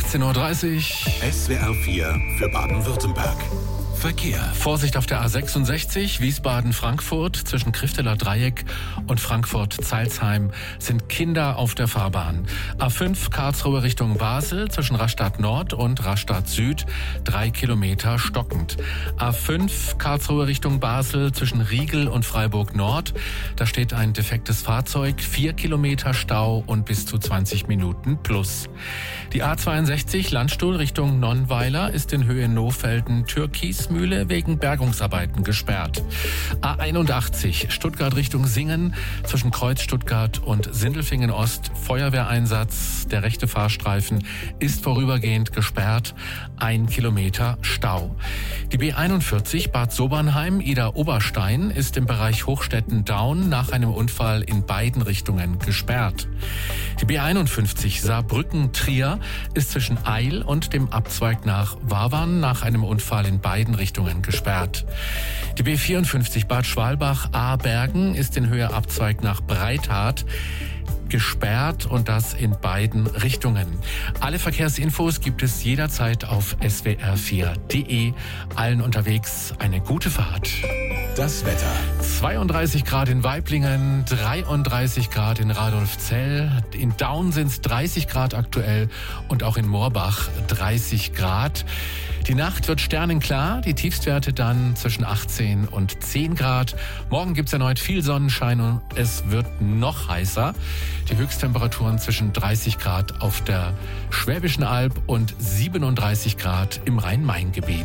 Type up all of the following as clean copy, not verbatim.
16:30 Uhr. SWR 4 für Baden-Württemberg. Verkehr. Vorsicht auf der A66 Wiesbaden-Frankfurt zwischen Krifteler Dreieck und Frankfurt-Zeilsheim sind Kinder auf der Fahrbahn. A5 Karlsruhe Richtung Basel zwischen Rastatt Nord und Rastatt Süd 3 Kilometer stockend. A5 Karlsruhe Richtung Basel zwischen Riegel und Freiburg Nord. Da steht ein defektes Fahrzeug, 4 Kilometer Stau und bis zu 20 Minuten plus. Die A62 Landstuhl Richtung Nonnweiler ist in Höhe Nohfelden-Türkismühle wegen Bergungsarbeiten gesperrt. A81 Stuttgart Richtung Singen zwischen Kreuz Stuttgart und Sindelfingen Ost Feuerwehreinsatz. Der rechte Fahrstreifen ist vorübergehend gesperrt. 1 Kilometer Stau. Die B41 Bad Sobernheim Ida Oberstein ist im Bereich Hochstetten-Daun nach einem Unfall in beiden Richtungen gesperrt. Die B51 Saarbrücken-Trier ist zwischen Eil und dem Abzweig nach Wavern nach einem Unfall in beiden Richtungen gesperrt. Die B54 Bad Schwalbach-Ahrbergen ist in Höhe Abzweig nach Breithart gesperrt und das in beiden Richtungen. Alle Verkehrsinfos gibt es jederzeit auf swr4.de. Allen unterwegs eine gute Fahrt. Das Wetter. 32 Grad in Waiblingen, 33 Grad in Radolfzell, in Daun sind es 30 Grad aktuell und auch in Moorbach 30 Grad. Die Nacht wird sternenklar, die Tiefstwerte dann zwischen 18 und 10 Grad. Morgen gibt es erneut viel Sonnenschein und es wird noch heißer. Die Höchsttemperaturen zwischen 30 Grad auf der Schwäbischen Alb und 37 Grad im Rhein-Main-Gebiet.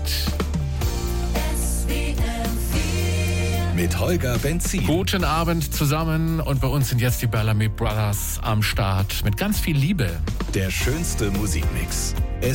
Mit Holger Benzin. Guten Abend zusammen und bei uns sind jetzt die Bellamy Brothers am Start mit ganz viel Liebe. Der schönste Musikmix.